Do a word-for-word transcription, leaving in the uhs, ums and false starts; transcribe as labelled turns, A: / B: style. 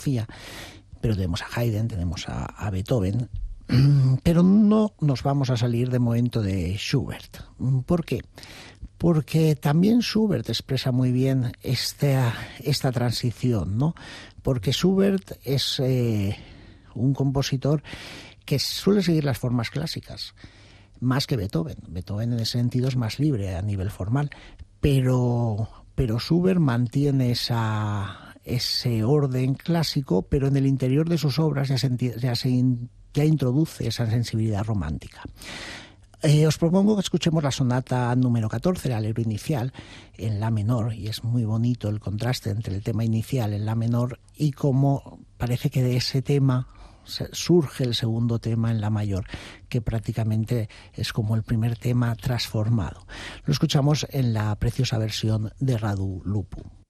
A: filosofía, pero tenemos a Haydn, tenemos a, a Beethoven, pero no nos vamos a salir de momento de Schubert. ¿Por qué? Porque también Schubert expresa muy bien esta, esta transición, ¿no? Porque Schubert es eh, un compositor que suele seguir las formas clásicas, más que Beethoven. Beethoven en ese sentido es más libre a nivel formal, pero, pero Schubert mantiene esa, ese orden clásico, pero en el interior de sus obras ya se, ya se ya introduce esa sensibilidad romántica. Eh, os propongo que escuchemos la sonata número catorce, el allegro inicial, en la menor, y es muy bonito el contraste entre el tema inicial en la menor y cómo parece que de ese tema surge el segundo tema en la mayor, que prácticamente es como el primer tema transformado. Lo escuchamos en la preciosa versión de Radu Lupu.